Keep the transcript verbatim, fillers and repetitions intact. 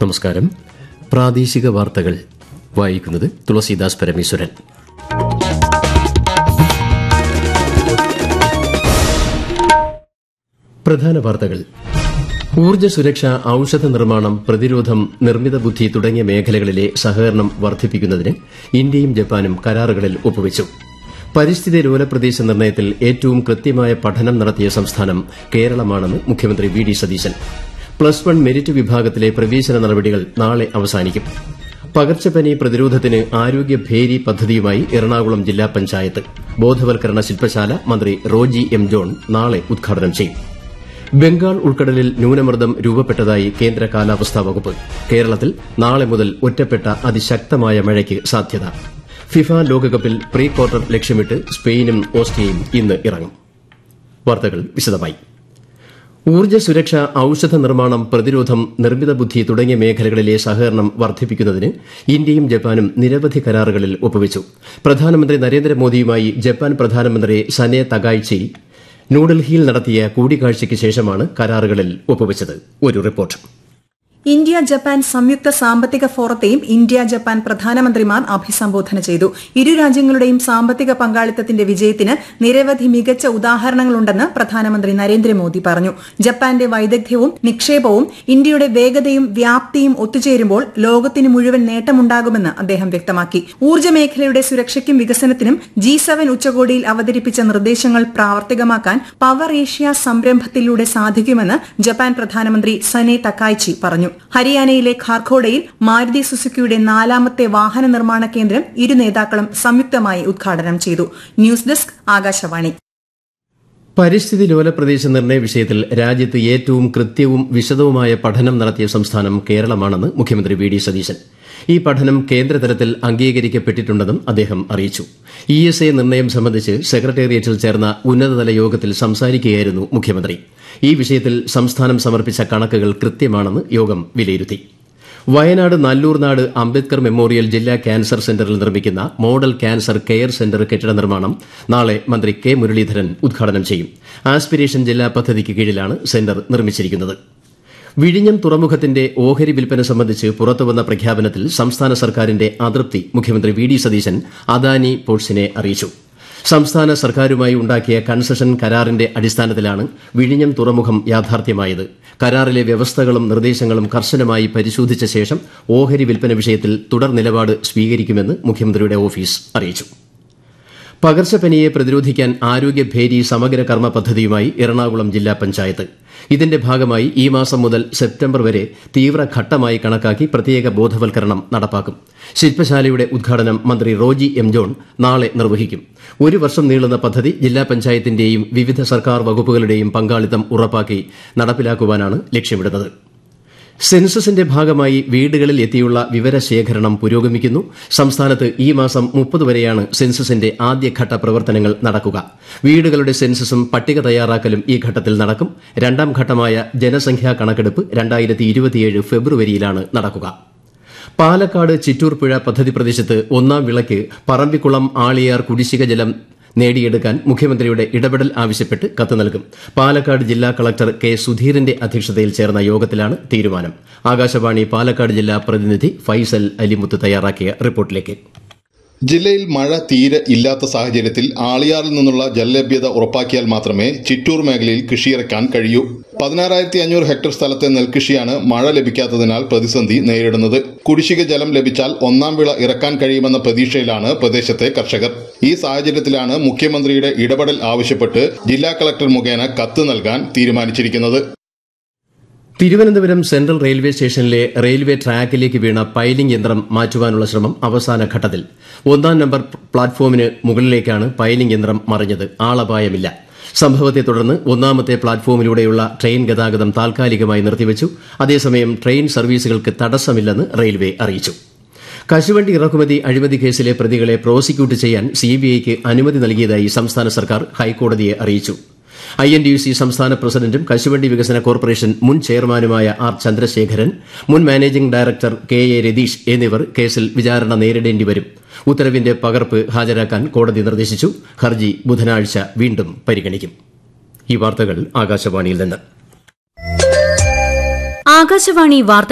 നമസ്കാരം. പ്രാദേശിക വാർത്തകൾ വായിക്കുന്നത് തുളസീദാസ് പരമേശ്വരൻ. പ്രധാന വാർത്തകൾ. ഊർജ്ജ സുരക്ഷ, ഔഷധ നിർമ്മാണം, പ്രതിരോധം, നിർമ്മിത ബുദ്ധി തുടങ്ങിയ മേഖലകളിലെ സഹകരണം വർദ്ധിപ്പിക്കുന്നതിന് ഇന്ത്യയും ജപ്പാനും കരാറുകളിൽ ഒപ്പുവച്ചു. പരിസ്ഥിതി ലോല പ്രദേശ നിർണ്ണയത്തിൽ ഏറ്റവും കൃത്യമായ പഠനം നടത്തിയ സംസ്ഥാനം കേരളമാണെന്ന് മുഖ്യമന്ത്രി V D Satheesan. Plus one merit വിഭാഗത്തിലെ പ്രവേശന നടപടികൾ നാളെ അവസാനിക്കും. പകർച്ചപ്പനി പ്രതിരോധത്തിന് ആരോഗ്യഭേരി പദ്ധതിയുമായി എറണാകുളം ജില്ലാ പഞ്ചായത്ത്. ബോധവൽക്കരണ ശില്പശാല മന്ത്രി റോജി എം ജോൺ നാളെ ഉദ്ഘാടനം ചെയ്യും. ബംഗാൾ ഉൾക്കടലിൽ ന്യൂനമർദ്ദം രൂപപ്പെട്ടതായി കേന്ദ്ര കാലാവസ്ഥാ വകുപ്പ്. കേരളത്തിൽ നാളെ മുതൽ ഒറ്റപ്പെട്ട അതിശക്തമായ മഴയ്ക്ക് സാധ്യത. ഫിഫ ലോകകപ്പിൽ പ്രീ ക്വാർട്ടർ ലക്ഷ്യമിട്ട് സ്പെയിനും ഓസ്ട്രിയയും ഇന്ന് ഇറങ്ങും. വാർത്തകൾ വിശദമായി. ഊർജ്ജ സുരക്ഷ, ഔഷധ നിർമ്മാണം, പ്രതിരോധം, നിർമ്മിത ബുദ്ധി തുടങ്ങിയ മേഖലകളിലെ സഹകരണം വർദ്ധിപ്പിക്കുന്നതിന് ഇന്ത്യയും ജപ്പാനും നിരവധി കരാറുകളിൽ ഒപ്പുവച്ചു. പ്രധാനമന്ത്രി നരേന്ദ്രമോദിയുമായി ജപ്പാൻ പ്രധാനമന്ത്രി സനെ തകായിച്ചി ന്യൂഡൽഹിയിൽ നടത്തിയ കൂടിക്കാഴ്ചയ്ക്ക് ശേഷമാണ് കരാറുകളിൽ ഒപ്പുവച്ചത്. ഒരു റിപ്പോർട്ട്. ഇന്ത്യ ജപ്പാൻ സംയുക്ത സാമ്പത്തിക ഫോറത്തെയും ഇന്ത്യ ജപ്പാൻ പ്രധാനമന്ത്രിമാർ അഭിസംബോധന ചെയ്തു. ഇരു രാജ്യങ്ങളുടെയും സാമ്പത്തിക പങ്കാളിത്തത്തിന്റെ വിജയത്തിന് നിരവധി മികച്ച ഉദാഹരണങ്ങളുണ്ടെന്ന് പ്രധാനമന്ത്രി നരേന്ദ്രമോദി പറഞ്ഞു. ജപ്പാന്റെ വൈദഗ്ധ്യവും നിക്ഷേപവും ഇന്ത്യയുടെ വേഗതയും വ്യാപ്തിയും ഒത്തുചേരുമ്പോൾ ലോകത്തിന് മുഴുവൻ നേട്ടമുണ്ടാകുമെന്ന് അദ്ദേഹം വ്യക്തമാക്കി. ഊർജ്ജ മേഖലയുടെ സുരക്ഷയ്ക്കും വികസനത്തിനും ജി സെവൻ ഉച്ചകോടിയിൽ അവതരിപ്പിച്ച നിർദ്ദേശങ്ങൾ പ്രാവർത്തികമാക്കാൻ പവർ ഏഷ്യ സംരംഭത്തിലൂടെ സാധിക്കുമെന്ന് ജപ്പാൻ പ്രധാനമന്ത്രി സനെ തകായിച്ചി പറഞ്ഞു. ഹരിയാനയിലെ ഖാർഖോഡയിൽ മാരുതി സുസുക്കിയുടെ നാലാമത്തെ വാഹന നിർമ്മാണ കേന്ദ്രം ഇരു നേതാക്കളും സംയുക്തമായി ഉദ്ഘാടനം ചെയ്തു. News desk, Akashvani. പരിസ്ഥിതി ലോല പ്രദേശ നിർണ്ണയ വിഷയത്തിൽ രാജ്യത്ത് ഏറ്റവും കൃത്യവും വിശദവുമായ പഠനം നടത്തിയ സംസ്ഥാനം കേരളമാണെന്ന് മുഖ്യമന്ത്രി വി ഡി സതീശൻ. ഈ പഠനം കേന്ദ്രതലത്തിൽ അംഗീകരിക്കപ്പെട്ടിട്ടുണ്ടെന്നും അദ്ദേഹം അറിയിച്ചു. ഇ എസ് എ നിർണ്ണയം സംബന്ധിച്ച് സെക്രട്ടേറിയറ്റിൽ ചേർന്ന ഉന്നതതല യോഗത്തിൽ സംസാരിക്കുകയായിരുന്നു മുഖ്യമന്ത്രി. ഈ വിഷയത്തിൽ സംസ്ഥാനം സമർപ്പിച്ച കണക്കുകൾ കൃത്യമാണെന്ന് യോഗം വിലയിരുത്തി. വയനാട് നല്ലൂർനാട് അംബേദ്കർ മെമ്മോറിയൽ ജില്ലാ ക്യാൻസർ സെന്ററിൽ നിർമ്മിക്കുന്ന മോഡൽ ക്യാൻസർ കെയർ സെന്റർ കെട്ടിട നിർമ്മാണം നാളെ മന്ത്രി കെ മുരളീധരൻ ഉദ്ഘാടനം ചെയ്യും. ആസ്പിരേഷൻ ജില്ലാ പദ്ധതിക്ക് കീഴിലാണ് സെന്റർ നിർമ്മിച്ചിരിക്കുന്നത്. വിഴിഞ്ഞം തുറമുഖത്തിന്റെ ഓഹരി വിൽപ്പന സംബന്ധിച്ച് പുറത്തുവന്ന പ്രഖ്യാപനത്തിൽ സംസ്ഥാന സർക്കാരിന്റെ അതൃപ്തി മുഖ്യമന്ത്രി വി ഡി സതീശൻ അദാനി പോർട്സിനെ അറിയിച്ചു. സംസ്ഥാന സർക്കാരുമായി ഉണ്ടാക്കിയ കൺസഷൻ കരാറിന്റെ അടിസ്ഥാനത്തിലാണ് വിഴിഞ്ഞം തുറമുഖം യാഥാർത്ഥ്യമായത്. കരാറിലെ വ്യവസ്ഥകളും നിർദ്ദേശങ്ങളും കർശനമായി പരിശോധിച്ച ശേഷം ഓഹരി വിൽപ്പന വിഷയത്തിൽ തുടർ നിലപാട് സ്വീകരിക്കുമെന്ന് മുഖ്യമന്ത്രിയുടെ ഓഫീസ് അറിയിച്ചു. പകർച്ചപ്പനിയെ പ്രതിരോധിക്കാൻ ആരോഗ്യഭേരി സമഗ്ര കർമ്മ പദ്ധതിയുമായി എറണാകുളം ജില്ലാ പഞ്ചായത്ത്. ഇതിന്റെ ഭാഗമായി ഈ മാസം മുതൽ സെപ്റ്റംബർ വരെ തീവ്രഘട്ടമായി കണക്കാക്കി പ്രത്യേക ബോധവൽക്കരണം നടപ്പാക്കും. ശില്പശാലയുടെ ഉദ്ഘാടനം മന്ത്രി റോജി എം ജോൺ നാളെ നിർവഹിക്കും. ഒരു വർഷം നീളുന്ന പദ്ധതി ജില്ലാ പഞ്ചായത്തിന്റെയും വിവിധ സർക്കാർ വകുപ്പുകളുടെയും പങ്കാളിത്തം ഉറപ്പാക്കി നടപ്പിലാക്കുവാനാണ് ലക്ഷ്യമിടുന്നത്. സെൻസസിന്റെ ഭാഗമായി വീടുകളിൽ എത്തിയുള്ള വിവരശേഖരണം പുരോഗമിക്കുന്നു. സംസ്ഥാനത്ത് ഈ മാസം മുപ്പത് വരെയാണ് സെൻസസിന്റെ ആദ്യഘട്ട പ്രവർത്തനങ്ങൾ നടക്കുക. വീടുകളുടെ സെൻസസും പട്ടിക തയ്യാറാക്കലും ഈ ഘട്ടത്തിൽ നടക്കും. രണ്ടാം ഘട്ടമായ ജനസംഖ്യാ കണക്കെടുപ്പ് രണ്ടായിരത്തി ഇരുപത്തിയേഴ് ഫെബ്രുവരിയിലാണ് നടക്കുക. പാലക്കാട് ചിറ്റൂർ പുഴ പദ്ധതി പ്രദേശത്ത് ഒന്നാം വിളയ്ക്ക് പറമ്പിക്കുളം ആളിയാർ കുടിശ്ശിക ജലം നേടിയെടുക്കാൻ മുഖ്യമന്ത്രിയുടെ ഇടപെടൽ ആവശ്യപ്പെട്ട് കത്ത് നൽകും. പാലക്കാട് ജില്ലാ കളക്ടർ കെ സുധീറിന്റെ അധ്യക്ഷതയിൽ ചേർന്ന യോഗത്തിലാണ് തീരുമാനം. ആകാശവാണി പാലക്കാട് ജില്ലാ പ്രതിനിധി ഫൈസൽ അലിമുത്ത് തയ്യാറാക്കിയ റിപ്പോർട്ടിലേക്ക്. ജില്ലയിൽ മഴ തീരെ ഇല്ലാത്ത സാഹചര്യത്തിൽ ആളിയാറിൽ നിന്നുള്ള ജലലഭ്യത ഉറപ്പാക്കിയാൽ മാത്രമേ ചിറ്റൂർ മേഖലയിൽ കൃഷിയിറക്കാൻ കഴിയൂ. പതിനാറായിരത്തി അഞ്ഞൂറ് ഹെക്ടർ സ്ഥലത്തെ നെൽകൃഷിയാണ് മഴ ലഭിക്കാത്തതിനാൽ പ്രതിസന്ധി നേരിടുന്നത്. കുടിശ്ശിക ജലം ലഭിച്ചാൽ ഒന്നാം വിള ഇറക്കാൻ കഴിയുമെന്ന പ്രതീക്ഷയിലാണ് പ്രദേശത്തെ കർഷകർ. ഈ സാഹചര്യത്തിലാണ് മുഖ്യമന്ത്രിയുടെ ഇടപെടൽ ആവശ്യപ്പെട്ട് ജില്ലാ കളക്ടർ മുഖേന കത്ത് നൽകാൻ തീരുമാനിച്ചിരിക്കുന്നത്. തിരുവനന്തപുരം സെൻട്രൽ റെയിൽവേ സ്റ്റേഷനിലെ റെയിൽവേ ട്രാക്കിലേക്ക് വീണ പൈലിംഗ് യന്ത്രം മാറ്റുവാനുള്ള ശ്രമം അവസാന ഘട്ടത്തിൽ. ഒന്നാം നമ്പർ പ്ലാറ്റ്ഫോമിന് മുകളിലേക്കാണ് പൈലിംഗ് യന്ത്രം മറിഞ്ഞത്. ആളപായമില്ല. സംഭവത്തെ തുടർന്ന് ഒന്നാമത്തെ പ്ലാറ്റ്ഫോമിലൂടെയുള്ള ട്രെയിൻ ഗതാഗതം താൽക്കാലികമായി നിർത്തിവച്ചു. അതേസമയം ട്രെയിൻ സർവീസുകൾക്ക് തടസ്സമില്ലെന്ന് റെയിൽവേ അറിയിച്ചു. കശുവണ്ടി ഇറക്കുമതി അഴിമതി കേസിലെ പ്രതികളെ പ്രോസിക്യൂട്ട് ചെയ്യാൻ സിബിഐക്ക് അനുമതി നൽകിയതായി സംസ്ഥാന സർക്കാർ ഹൈക്കോടതിയെ അറിയിച്ചു. I N T U C സംസ്ഥാന പ്രസിഡന്റും കശുവണ്ടി വികസന കോർപ്പറേഷൻ മുൻ ചെയർമാനുമായ ആർ ചന്ദ്രശേഖരൻ, മുൻ managing director K A Ratheesh എന്നിവർ കേസിൽ വിചാരണ നേരിടേണ്ടി വരും. ഉത്തരവിന്റെ പകർപ്പ് ഹാജരാക്കാൻ കോടതി നിർദ്ദേശിച്ചു. ഹർജി ബുധനാഴ്ച വീണ്ടും പരിഗണിക്കും. ഈ വാർത്തകൾ ആകാശവാണിയിൽ നിന്ന്. ആകാശവാണി വാർത്ത